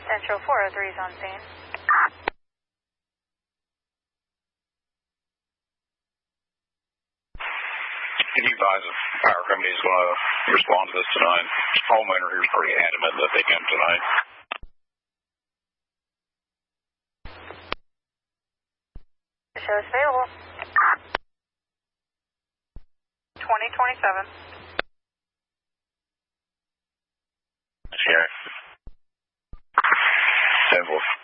Central 403 is on scene. Can you advise if power company is going to respond to this tonight? Homeowner here is pretty adamant that they come tonight. The show is available. 2027. Sheriff. 10-4.